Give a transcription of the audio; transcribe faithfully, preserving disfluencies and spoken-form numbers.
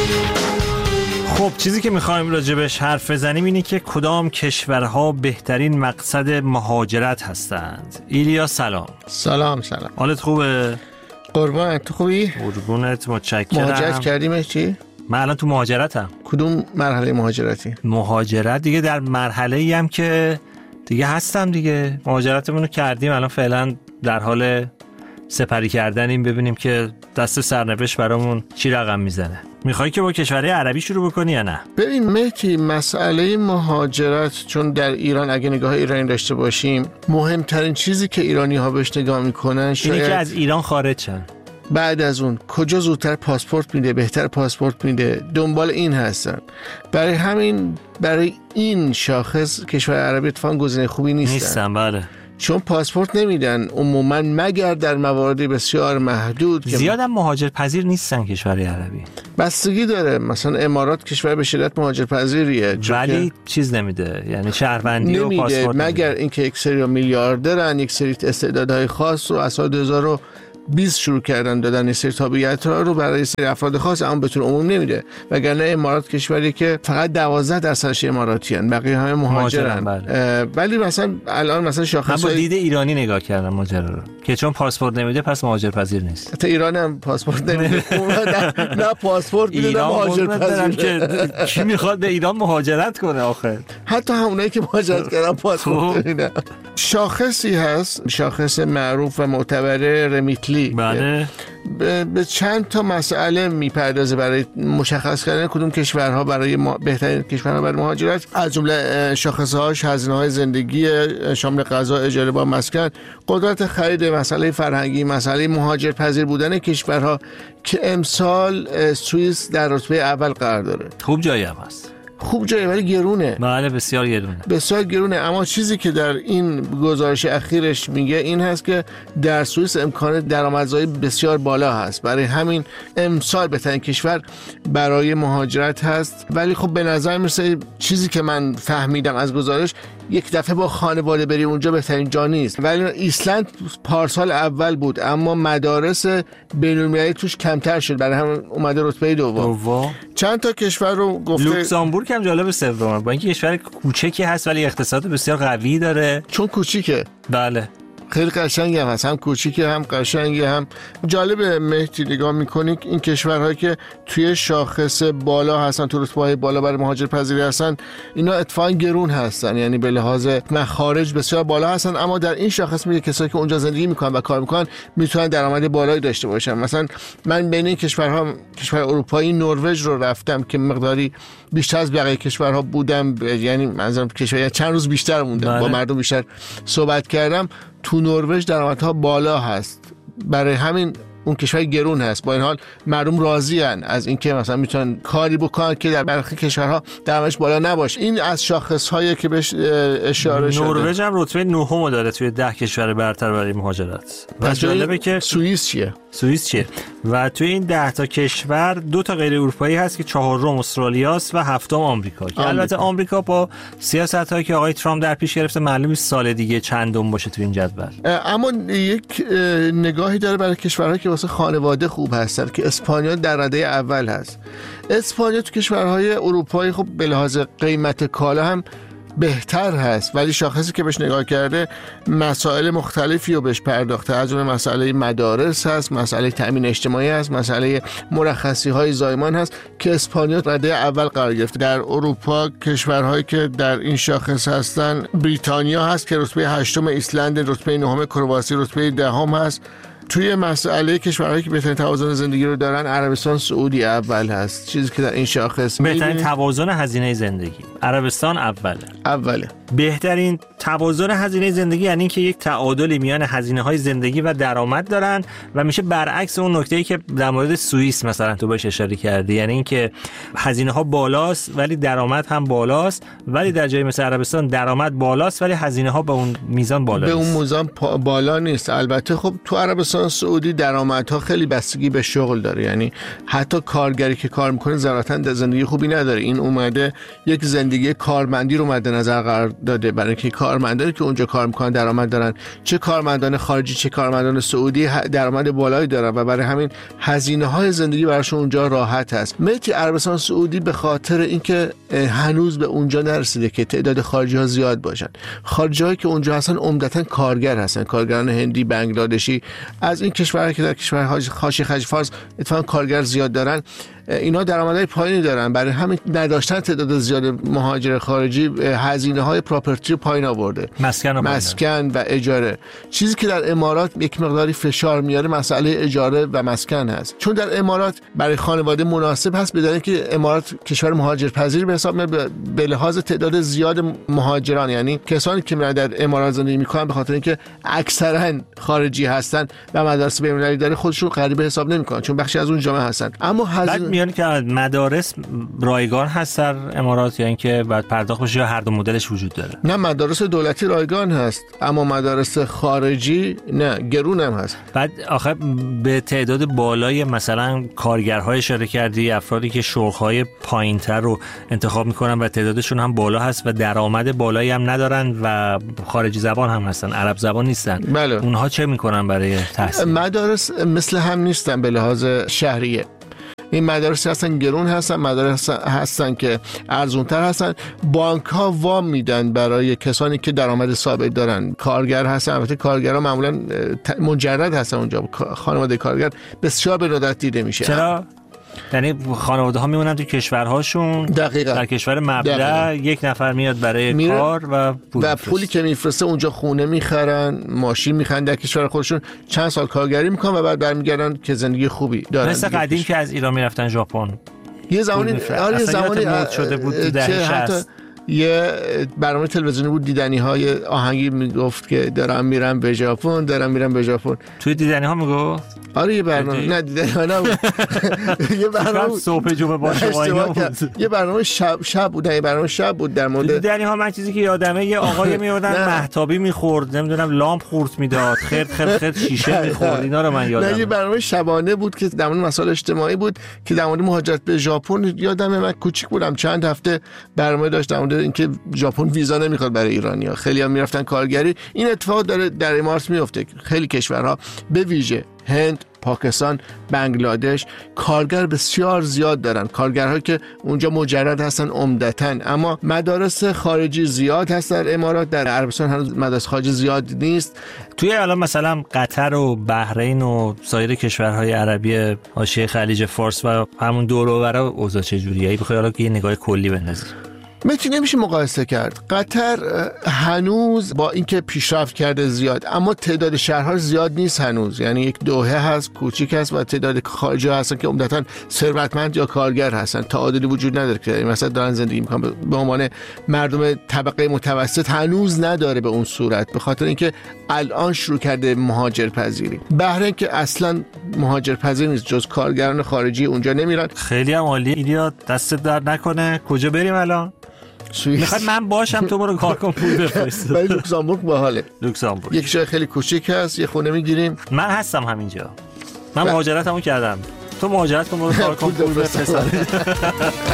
خب چیزی که میخوایم راجبش حرف بزنیم اینه که کدام کشورها بهترین مقصد مهاجرت هستند. ایلیا سلام. سلام سلام. حالت خوبه؟ قربانت، تو خوبی؟ قربونت، متشکرم. مهاجرت کردیم چی؟ من الان تو مهاجرتم. کدوم مرحله مهاجرتی؟ مهاجرت دیگه در مرحله ای هم که دیگه هستم دیگه. مهاجرتمون رو کردیم، الان فعلا در حال سپری کردنیم ببینیم که دست سرنوشت برامون چی رقم میزنه. میخوای که با کشورهای عربی شروع بکنی یا نه؟ ببین مهدی، مسئله مهاجرت چون در ایران اگه نگاه ایرانی داشته باشیم، مهمترین چیزی که ایرانی ها بهش نگاه میکنن شاید اینه که از ایران خارج شن. بعد از اون کجا زودتر پاسپورت میده، بهتر پاسپورت میده، دنبال این هستن. برای همین برای این شاخص کشور عربی اتفاقا گزینه خوبی نیستن. نیستن بله. چون پاسپورت نمیدن عموما مگر در موارد بسیار محدود. زیاد هم مهاجرپذیر نیستن کشورهای عربی. بستگی داره، مثلا امارات کشور به شدت مهاجرپذیریه ولی چیز نمیده، یعنی شهروندی و پاسپورت مگر نمیده. اینکه یک سری میلیاردرن، یک سری استعدادهای خاص رو از سال دو هزار و بیست شروع کردن دادن این سری تابعیت ها رو برای سری افراد خاص، اما به طور عموم نمیده. وگرنه امارات کشوری که فقط دوازده درصدش اماراتی ان، بقیه همه مهاجرن. بله. ولی مثلا الان مثلا شاخص من با دید ایرانی نگاه کردم ماجرا رو که چون پاسپورت نمیده پس مهاجرپذیر نیست. تا ایران هم پاسپورت نمیده. نه پاسپورت میده نه مهاجرپذیر. که کی میخواد به ایران مهاجرت کنه آخه؟ حتی همونایی که مهاجرت کردن پاسپورت نمیدن. شاخصی هست، شاخص معروف و معتبر رمیتلی. بله. به چند تا مسئله میپردازه برای مشخص کردن کدوم کشورها برای ما... بهترین کشورها برای مهاجرت. از جمله شاخصهاش هزینه‌های زندگی شامل غذا، اجاره با مسکن، قدرت خرید، مسئله فرهنگی، مسئله مهاجرپذیر بودن کشورها که امسال سوئیس در رتبه اول قرار داره. خوب جایی هم هست. خوب جایی ولی گرونه. بله بسیار گرونه. بسیار گرونه. اما چیزی که در این گزارش اخیرش میگه این هست که در سوئیس امکان درآمدزایی بسیار بالا هست، برای همین امسال بهترین کشور برای مهاجرت هست. ولی خب به نظر میرسه چیزی که من فهمیدم از گزارش، یک دفعه با خانواده بری اونجا بهترین جا نیست. ولی ایسلند پارسال اول بود اما مدارس بین‌المللی توش کمتر شد، برای همین اومده رتبه دوم. چند تا کشور رو گفته. لوکزامبورگ هم جالب سومه، با اینکه کشور کوچکی هست ولی اقتصاد بسیار قوی داره. چون کوچیکه. بله. خیلی قشنگی هم هست، هم کوچیکه هم قشنگی هم جالبه. مهدی نگاه میکنی این کشورهایی که توی شاخص بالا هستن، تو رتبه‌های بالا برای مهاجرپذیری هستن، اینا اتفاقا گرون هستن، یعنی به لحاظ مخارج بسیار بالا هستن. اما در این شاخص میگه کسایی که اونجا زندگی میکنن و کار میکنن میتونن درآمد بالایی داشته باشن. مثلا من بین این کشورها، کشور اروپایی، نروژ رو رفتم که مقداری بیشتر از بقیه کشورها بودم، یعنی منظورم کشور چند روز بیشتر موندم، با مردم بیشتر صحبت کردم. تو نروژ درآمدها بالا هست، برای همین اون کشور گرون هست. با این حال مردم راضی ان از اینکه مثلا میتونن کاری بکنن که در برخی کشورها درآمدش بالا نباشه. این از شاخص‌هایی که بهش اشاره شده. نروژ هم رتبه نهم داره توی ده کشور برتر برای مهاجرت. و جالبه که سوئیس چیه؟ سوئیس چیه؟ و توی این ده تا کشور دو تا غیر اروپایی هست که چهارم استرالیاست و هفتم آمریکا. که البته آمریکا با سیاستایی که آقای ترامپ در پیش گرفته معلوم نیست سال دیگه چندم باشه تو این جدول. اما یک نگاهی داره برای کشورهایی که واسه خانواده خوب هستن که اسپانیا در رده اول هست. اسپانیا تو کشورهای اروپایی خب به لحاظ قیمت کالا هم بهتر هست، ولی شاخصی که بهش نگاه کرده مسائل مختلفی رو بهش پرداخته. از اون مسئله مدارس هست، مسئله تامین اجتماعی هست، مسئله مرخصی های زایمان هست که اسپانیا رده اول قرار گرفته. در اروپا کشورهایی که در این شاخص هستن، بریتانیا هست که رتبه هشتم، ایسلند رتبه نهم، کرواسی رتبه دهم هست. توی مسئله کشورهایی که بهترین توازن زندگی رو دارن، عربستان سعودی اول هست. چیزی که در این شاخص بهترین توازن هزینه زندگی، عربستان اوله. اوله. بهترین توازن هزینه زندگی یعنی که یک تعادلی میان هزینه‌های زندگی و درآمد دارن و میشه برعکس اون نکته‌ای که در مورد سوئیس مثلا تو بهش اشاره کردی، یعنی اینکه هزینه‌ها بالاست ولی درآمد هم بالاست، ولی در جای مثل عربستان درآمد بالاست ولی هزینه‌ها به اون میزان بالا به نیست. اون میزان بالا نیست. البته خب تو عربستان عربستان سعودی درآمدها خیلی بستگی به شغل داره، یعنی حتی کارگری که کار میکنه ذاتاً زندگی خوبی نداره. این اومده یک زندگی کارمندی رو مد نظر قرار داده، برای اینکه کارمندانی که اونجا کار میکنن درآمد دارن، چه کارمندان خارجی چه کارمندان سعودی درآمد بالایی دارن و برای همین هزینه‌های زندگی براشون اونجا راحت است. ملک عربستان سعودی به خاطر اینکه هنوز به اونجا نرسیده که تعداد خارجی‌ها زیاد باشن، خارجی‌هایی که اونجا هستن عمدتاً کارگر هستن، کارگران هندی، بنگلادشی، از این کشورها که در کشورهای حاشیه خلیج فارس اتفاقاً کارگر زیاد دارن، اینا درآمدهای پایینی دارن. برای همین نداشتن تعداد زیاد مهاجر خارجی هزینه‌های پراپرتی پایین آورده، مسکن و مسکن و اجاره. چیزی که در امارات یک مقداری فشار میاره مسئله اجاره و مسکن هست، چون در امارات برای خانواده مناسب هست، بدون اینکه امارات کشور مهاجرپذیر به حساب میاد به لحاظ تعداد زیاد مهاجران، یعنی کسانی که میرن در امارات زندگی میکنن به خاطر اینکه اکثرا خارجی هستن و مدارس بین‌المللی داره، خودشون غریبه حساب نمیکنن چون بخشی از اون جامعه هستن. اما بعد میان که مدارس رایگان هست در امارات یا اینکه بعد پرداخت بشه یا هر دو مدلش وجود داره؟ نه، مدارس دولتی رایگان هست، اما مدارس خارجی نه، گرون هم هست. بعد آخه به تعداد بالای مثلا کارگرهای اشاره کردی، افرادی که شغل‌های پایین‌تر رو انتخاب میکنن و تعدادشون هم بالا هست و درآمد بالایی هم ندارن و خارجی زبان هم هستن، عرب زبان نیستن. بله. اونها چه میکنن برای تحصیل؟ مدارس مثل هم نیستن به لحاظ شهریه. این مدارس هستن گرون هستن، مدارس هستن که ارزونتر هستن. بانک ها وام میدن برای کسانی که درآمد ثابت دارن، کارگر هستن. البته کارگرها معمولا مجرد هستن اونجا، خانواده کارگر بسیار به ندرت دیده میشه. چرا؟ یعنی خانواده ها میمونن تو کشورهاشون، دقیقاً در کشور مبدأ یک نفر میاد برای میره کار و پول و پولی که میفرسته اونجا خونه میخرن، ماشین میخرن در کشور خودشون، چند سال کارگری میکنن و بعد برمیگردن که زندگی خوبی دارن. مثل قدیم که از ایران میرفتن ژاپن، یه زمانی آره یه زمانی مود شده بود تو دهه شصت. یه برنامه تلویزیونی بود، دیدنی های آهنگی میگفت که دارم میرم به ژاپن، دارم میرم به ژاپن. توی دیدنی ها میگفت؟ آره یه برنامه، نه دیدنی ها نبود. یه برنامه صبح جمعه باشه بود. یه برنامه شب شب بود، یه برنامه شب بود در مورد دیدنی ها. من چیزی که یادمه یه آقای میوردن مهتابی میخورد، نمیدونم لامپ خورد میداد، خرد خرد خرد شیشه میخورد، اینا رو من یادمه. نه یه برنامه شبانه بود که در مورد مسائل اجتماعی بود که در مورد مهاجرت به ژاپن. یادمه من کوچیک بودم، چند هفته برنامه داشت در مورد اینکه ژاپن ویزا نمیخواد برای ایرانی‌ها، خیلی‌ها میرفتن کارگری. این اتفاق داره در امارات میفته، خیلی کشورها به ویژه هند، پاکستان، بنگلادش کارگر بسیار زیاد دارن، کارگرهایی که اونجا مجرد هستن عمدتاً. اما مدارس خارجی زیاد هست در امارات، در عربستان هنوز مدارس خارجی زیاد نیست. توی الان مثلا قطر و بحرین و سایر کشورهای عربی حاشیه خلیج فارس و همون دور و بر اوضاع چجوریه؟ ای بخوای حالا که یه نگاه کلی بندازی. میتونی نمیشه مقایسه کرد. قطر هنوز با اینکه پیشرفت کرده زیاد، اما تعداد شهرها زیاد نیست هنوز. یعنی یک دوحه هست، کوچیک هست و تعداد خارجی هستن که عمدتاً ثروتمند یا کارگر هستن. تعادلی وجود نداره که مثلا دارن زندگی میکنن به عنوان مردم طبقه متوسط، هنوز نداره به اون صورت، به خاطر اینکه الان شروع کرده مهاجرپذیری. بحرین که اصلا مهاجرپذیر نیست، جز کارگران خارجی اونجا نمیرن. خیلی هم عالی. ایلیا دستت درد نکنه. کجا بریم الان؟ میخواد من باشم تو برو کار کن پول بفرست. ولی لوکزامبورگ باحاله. لوکزامبورگ یک جای خیلی کوچیک هست، یه خونه میگیریم. من هستم همینجا، من مهاجرتمو کردم، تو مهاجرت کن برو کار کن پول بفرست.